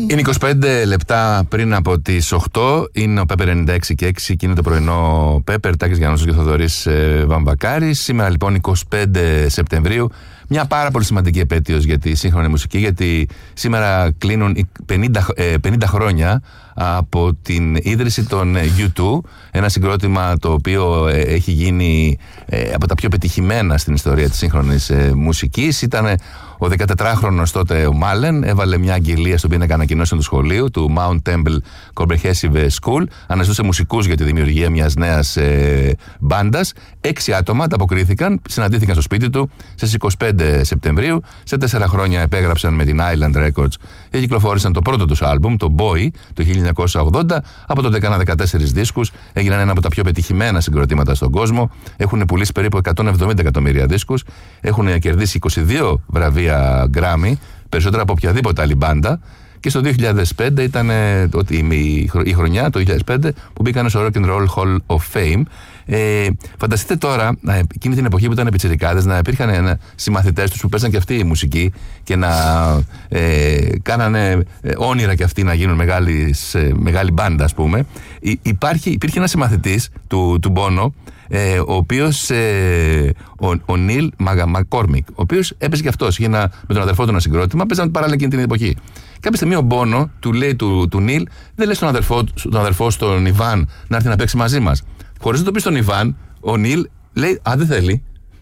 Είναι 25 λεπτά πριν από τις 8. Είναι ο Πέπερ 96 και 6 και είναι το πρωινό Πέπερ. Τάκης Γιαννούσος και Θοδωρής Βαμβακάρης. Σήμερα λοιπόν 25 Σεπτεμβρίου. Μια πάρα πολύ σημαντική επέτειος για τη σύγχρονη μουσική, γιατί σήμερα κλείνουν 50 χρόνια από την ίδρυση των U2, ένα συγκρότημα το οποίο έχει γίνει από τα πιο πετυχημένα στην ιστορία της σύγχρονης μουσικής. Ήταν ο 14χρονος τότε ο Μάλεν, έβαλε μια αγγελία στον πίνακα ανακοινώσεων του σχολείου, του Mount Temple Comprehensive School, αναζητούσε μουσικούς για τη δημιουργία μιας νέας μπάντας. 6 άτομα ανταποκρίθηκαν, συναντήθηκαν στο σπίτι του στις 25 Σεπτεμβρίου. Σε 4 χρόνια επέγραψαν με την Island Records και κυκλοφόρησαν το πρώτο τους άλμπουμ, το Boy, το 1980. Από τότε έκαναν 14 δίσκους, έγιναν ένα από τα πιο πετυχημένα συγκροτήματα στον κόσμο. Έχουν πουλήσει περίπου 170 εκατομμύρια δίσκους, έχουν κερδίσει 22 βραβεία Grammy, περισσότερα από οποιαδήποτε άλλη μπάντα. Και στο 2005 ήταν η χρονιά, το 2005, που μπήκαν στο Rock and Roll Hall of Fame. Φανταστείτε τώρα, εκείνη την εποχή που ήταν πιτσιρικάδες, να υπήρχαν συμμαθητές τους που παίζαν και αυτοί η μουσική και να κάνανε όνειρα και αυτοί να γίνουν μεγάλη μπάντα, ας πούμε. Υπήρχε ένας συμμαθητής του Bono, ο οποίος, ο Νίλ Μακκόρμικ, ο οποίος έπαιζε και αυτός, με τον αδερφό του ένα συγκρότημα, παίζαν παράλληλα εκείνη την εποχή. Κάποια στιγμή ο Μπόνο του λέει του Νίλ, δεν λες τον αδερφό στον Ιβάν να έρθει να παίξει μαζί μας. Χωρίς να το πει στον Ιβάν, ο Νίλ λέει, δεν θέλει.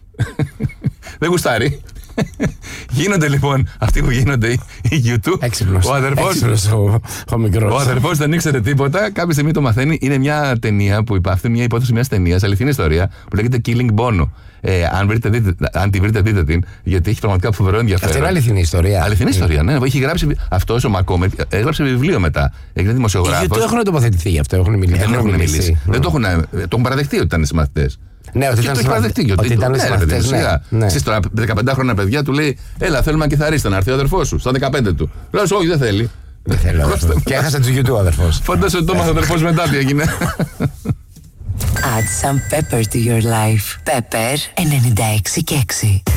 Δεν γουστάρει. Γίνονται λοιπόν αυτοί που γίνονται οι U2. Έξυπνος ο μικρός. Ο αδερφός δεν ήξερε τίποτα. Κάποια στιγμή το μαθαίνει. Είναι μια ταινία που υπάρχει, μια υπόθεση μιας ταινίας, αληθινή ιστορία, που λέγεται Killing Bono. Αν τη βρείτε, δείτε την, γιατί έχει πραγματικά φοβερό ενδιαφέρον. Αυτή είναι αληθινή ιστορία. Αληθινή ιστορία, ναι. Έχει γράψει αυτός ο Μακκόμερ, έγραψε βιβλίο μετά. Έγινε δημοσιογράφος. Γιατί έχουν τοποθετηθεί γι' αυτό, έχουν μιλήσει. Δεν έχουν μιλήσει. Το έχουν παραδεχτεί ότι ήταν συμμαθητές. Ναι, ότι ήταν συμμαθητές. Εσείς τώρα 15 παιδιά του λέει, έλα, θέλουμε ένα κιθαρίστα να έρθει ο αδερφός σου, στα 15 του. Λέω, όχι, δεν θέλει. Δεν θέλω. Και έχασε τους U2 αδερφός. Φαντάζομαι ότι το έμαθε ο αδερφός μετά τι έγινε. Add some pepper to your life. Pepper 96 και 6.